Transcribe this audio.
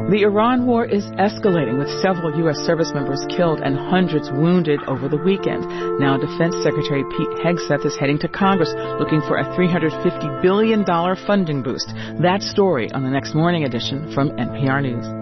The Iran war is escalating, with several U.S. service members killed and hundreds wounded over the weekend. Now Defense Secretary Pete Hegseth is heading to Congress looking for a $350 billion funding boost. That story on the next morning edition from NPR News.